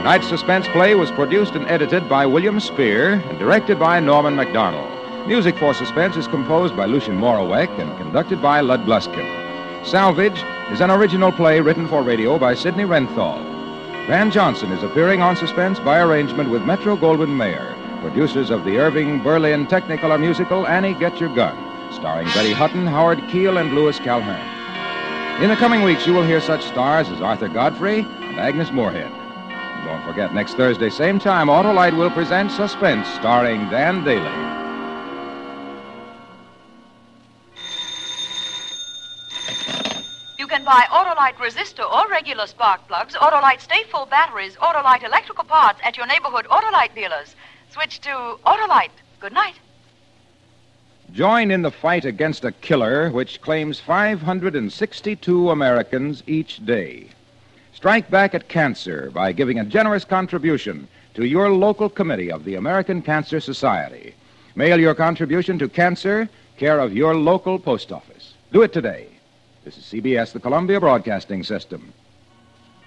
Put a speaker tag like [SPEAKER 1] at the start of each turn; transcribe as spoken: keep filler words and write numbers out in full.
[SPEAKER 1] Tonight's suspense play was produced and edited by William Spear and directed by Norman MacDonald. Music for Suspense is composed by Lucien Moraweck and conducted by Lud Gluskin. Salvage is an original play written for radio by Sidney Renthal. Van Johnson is appearing on Suspense by arrangement with Metro-Goldwyn-Mayer, producers of the Irving Berlin Technicolor musical Annie Get Your Gun, starring Betty Hutton, Howard Keel, and Louis Calhern. In the coming weeks, you will hear such stars as Arthur Godfrey and Agnes Moorehead. And don't forget, next Thursday, same time, Autolite will present Suspense, starring Dan Daly.
[SPEAKER 2] You can buy Autolite resistor or regular spark plugs, Autolite stay-full batteries, Autolite electrical parts at your neighborhood Autolite dealers. Switch to Autolite. Good night.
[SPEAKER 1] Join in the fight against a killer which claims five hundred sixty-two Americans each day. Strike back at cancer by giving a generous contribution to your local committee of the American Cancer Society. Mail your contribution to Cancer, care of your local post office. Do it today. This is C B S, the Columbia Broadcasting System.